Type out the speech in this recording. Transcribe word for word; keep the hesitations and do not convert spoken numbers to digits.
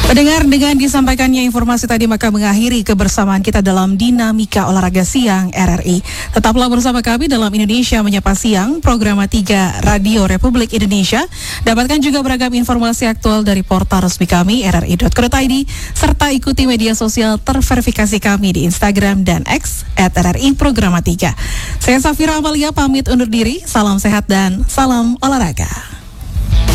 Pendengar, dengan disampaikannya informasi tadi maka mengakhiri kebersamaan kita dalam Dinamika Olahraga Siang R R I. Tetaplah bersama kami dalam Indonesia Menyapa Siang, program tiga Radio Republik Indonesia. Dapatkan juga beragam informasi aktual dari portal resmi kami r r i dot co dot i d serta ikuti media sosial terverifikasi kami di Instagram dan X at R R I Programa tiga. Saya Safira Amalia pamit undur diri, salam sehat dan salam olahraga.